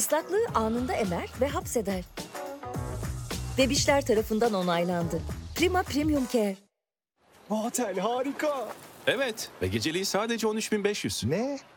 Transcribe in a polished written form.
Islaklığı anında emer ve hapseder. Bebişler tarafından onaylandı. Prima Premium Care. Bu otel harika. Evet ve geceliği sadece 13.500. Ne?